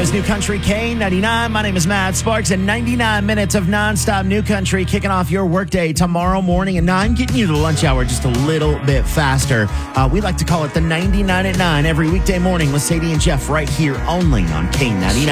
is New Country K99. My name is Matt Sparks, and 99 minutes of nonstop New Country kicking off your workday tomorrow morning at 9, getting you to the lunch hour just a little bit faster. We like to call it the 99 at 9 every weekday morning with Sadie and Jeff right here only on K99.